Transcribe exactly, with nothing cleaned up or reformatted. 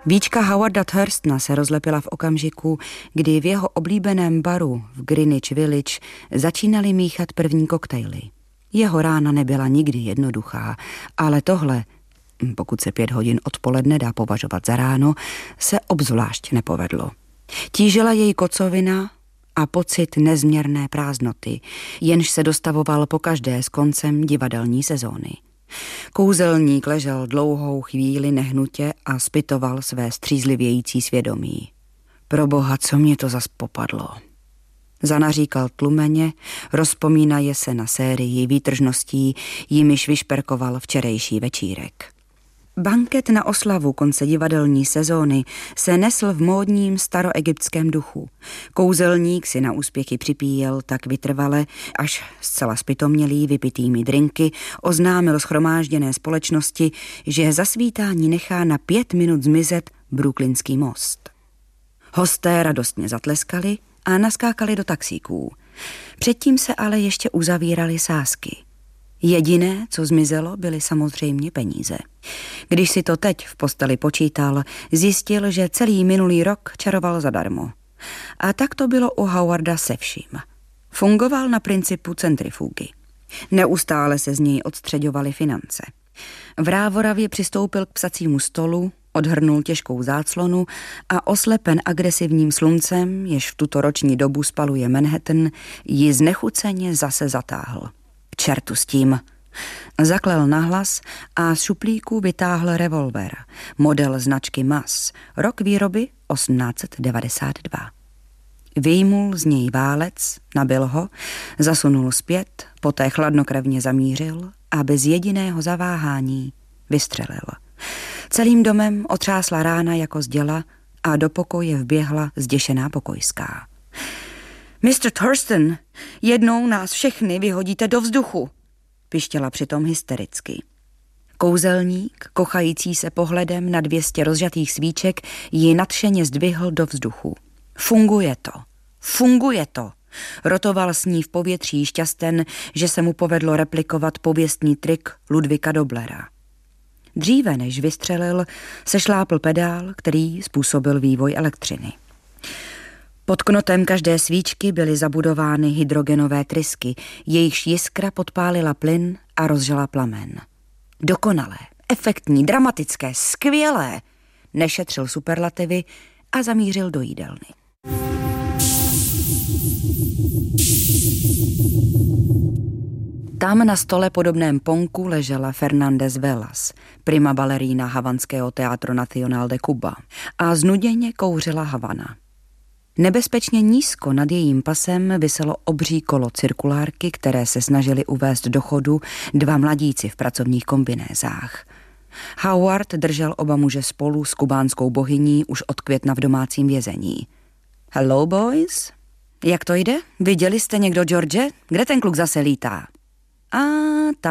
Víčka Howarda Thurstona se rozlepila v okamžiku, kdy v jeho oblíbeném baru v Greenwich Village začínali míchat první koktejly. Jeho rána nebyla nikdy jednoduchá, ale tohle, pokud se pět hodin odpoledne dá považovat za ráno, se obzvlášť nepovedlo. Tížila jej kocovina a pocit nezměrné prázdnoty, jenž se dostavoval pokaždé s koncem divadelní sezóny. Kouzelník ležel dlouhou chvíli nehnutě a zpytoval své střízlivějící svědomí. Proboha, co mě to zas popadlo? Zanaříkal tlumeně, rozpomínaje se na sérii výtržností, jimiž vyšperkoval včerejší večírek. Banket na oslavu konce divadelní sezóny se nesl v módním staroegyptském duchu. Kouzelník si na úspěchy připíjel tak vytrvale, až zcela zpytomělý vypitými drinky oznámil shromážděné společnosti, že za svítání nechá na pět minut zmizet Brooklynský most. Hosté radostně zatleskali a naskákali do taxíků. Předtím se ale ještě uzavíraly sázky. Jediné, co zmizelo, byly samozřejmě peníze. Když si to teď v posteli počítal, zjistil, že celý minulý rok čaroval zadarmo. A tak to bylo u Howarda se vším. Fungoval na principu centrifugy. Neustále se z něj odstřeďovaly finance. V Rávoravě přistoupil k psacímu stolu, odhrnul těžkou záclonu a oslepen agresivním sluncem, jež v tuto roční dobu spaluje Manhattan, ji znechuceně zase zatáhl. Čertu s tím. Zaklel nahlas a z šuplíku vytáhl revolver, model značky M A S, rok výroby osmnáct set devadesát dva. Vyjmul z něj válec, nabil ho, zasunul zpět, poté chladnokrevně zamířil a bez jediného zaváhání vystřelil. Celým domem otřásla rána jako z děla a do pokoje vběhla zděšená pokojská. mister Thurston, jednou nás všechny vyhodíte do vzduchu, pištěla přitom hystericky. Kouzelník, kochající se pohledem na dvě stě rozžatých svíček, ji nadšeně zdvihl do vzduchu. Funguje to, funguje to, rotoval s ní v povětří šťasten, že se mu povedlo replikovat pověstný trik Ludvíka Doblera. Dříve než vystřelil, sešlápl pedál, který způsobil vývoj elektřiny. Pod knotem každé svíčky byly zabudovány hydrogenové trysky, jejichž jiskra podpálila plyn a rozžala plamen. Dokonalé, efektní, dramatické, skvělé, nešetřil superlativy a zamířil do jídelny. Tam na stole podobném ponku ležela Fernández Velas, prima balerína havanského Teatro Nacional de Cuba, a znuděně kouřila Havana. Nebezpečně nízko nad jejím pasem viselo obří kolo cirkulárky, které se snažili uvést do chodu dva mladíci v pracovních kombinézách. Howard držel oba muže spolu s kubánskou bohyní už od května v domácím vězení. Hello, boys? Jak to jde? Viděli jste někdo George? Kde ten kluk zase lítá? A